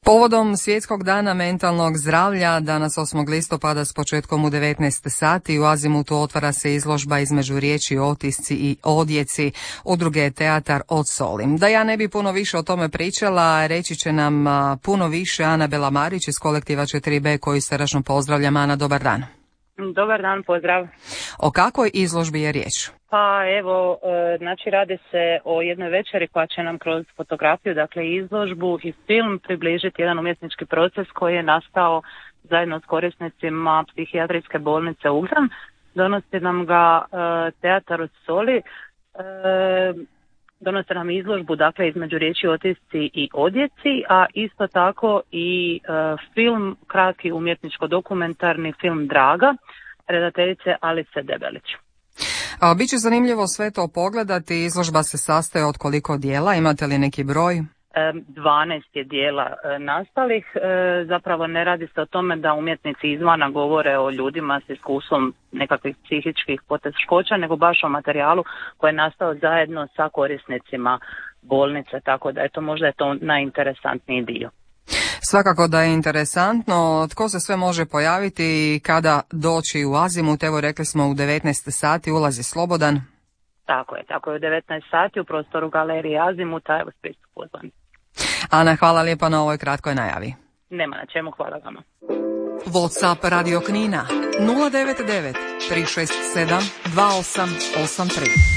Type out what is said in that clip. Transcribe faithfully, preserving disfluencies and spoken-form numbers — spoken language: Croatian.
Povodom Svjetskog dana mentalnog zdravlja, danas osmog listopada s početkom u devetnaest sati u Azimutu otvara se izložba između riječi otisci i odjeci udruge Teatar od soli. Da ja ne bi puno više o tome pričala, reći će nam puno više Anabela Marić iz kolektiva četiri be koju srdačno pozdravljam. Ana, dobar dan. Dobar dan, pozdrav. O kakvoj izložbi je riječ? Pa evo, znači radi se o jednoj večeri koja će nam kroz fotografiju, dakle izložbu i film približiti jedan umjetnički proces koji je nastao zajedno s korisnicima psihijatrijske bolnice Ugran. Donosi nam ga Teatar od soli, donose nam izložbu, dakle između riječi otisci i odjeci, a isto tako i film, kratki umjetničko-dokumentarni film Draga, redateljice Alice Debelić. A, biće zanimljivo sve to pogledati. Izložba se sastoji od koliko dijela? Imate li neki broj? dvanaest je dijela nastalih. Zapravo ne radi se o tome da umjetnici izvana govore o ljudima s iskustvom nekakvih psihičkih poteškoća, nego baš o materijalu koji je nastao zajedno sa korisnicima bolnice, tako da eto, možda je to najinteresantniji dio. Svakako da je interesantno. Tko se sve može pojaviti i kada doći u Azimut? Evo, rekli smo u devetnaest sati, ulaz je slobodan. Tako je, tako je u devetnaest sati u prostoru galerije Azimuta, evo svi su pozvani. Ana, hvala lijepa na ovoj kratkoj najavi. Nema na čemu, hvala vama. WhatsApp Radio Knina nula devet devet tri šest sedam dva osam osam tri.